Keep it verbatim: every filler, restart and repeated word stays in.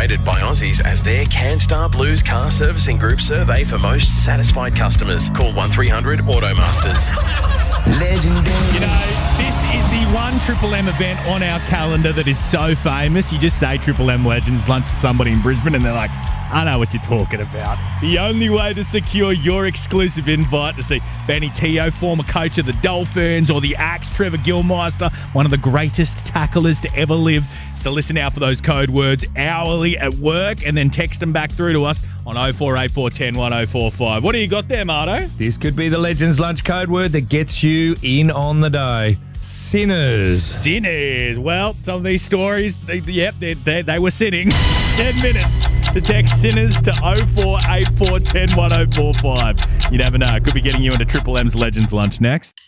rated by Aussies as their CanStar Blues car servicing group survey for most satisfied customers. Call one three hundred Automasters. Legendary. You know, this is the one Triple M event on our calendar that is so famous. You just say Triple M Legends lunch to somebody in Brisbane and they're like, I know what you're talking about. The only way to secure your exclusive invite to see Benny Teo, former coach of the Dolphins, or the Axe, Trevor Gilmeister, one of the greatest tacklers to ever live, is to listen out for those code words hourly at work and then text them back through to us on oh four eight four, one oh one oh four five. What do you got there, Marto? This could be the Legends Lunch code word that gets you in on the day. Sinners. Sinners. Well, some of these stories, they, yep, they, they, they were sinning. Ten minutes to text Sinners to oh four eight four, one oh one oh four five. You never know. Could be getting you into Triple M's Legends Lunch next.